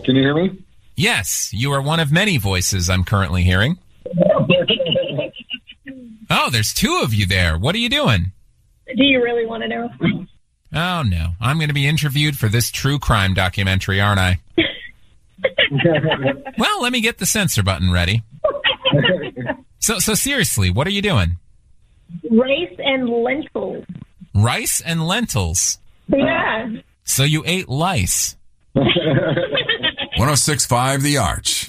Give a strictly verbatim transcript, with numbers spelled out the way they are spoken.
Can you hear me? Yes, you are one of many voices I'm currently hearing. Oh, there's two of you there. What are you doing? Do you really want to know? Oh, no. I'm going to be interviewed for this true crime documentary, aren't I? Well, let me get the censor button ready. So, so seriously, what are you doing? Rice and lentils. Rice and lentils? Yeah. So you ate lice. one oh six point five The Arch.